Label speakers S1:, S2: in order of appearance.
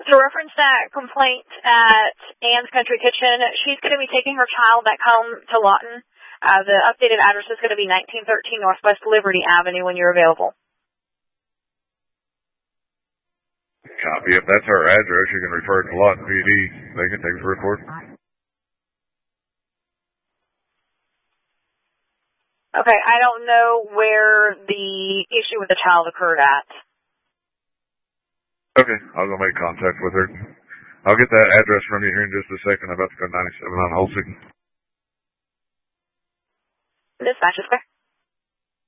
S1: To reference that complaint at Ann's Country Kitchen, she's going to be taking her child back home to Lawton. The updated address is going to be 1913 Northwest Liberty Avenue when you're available.
S2: Copy. If that's her address, you can refer it to Lawton PD. They can take the report.
S1: Okay, I don't know where the issue with the child occurred at.
S2: Okay, I'll go make contact with her. I'll get that address from you here in just a second. I'm about to go 97 on Holsey.
S1: Dispatch is clear.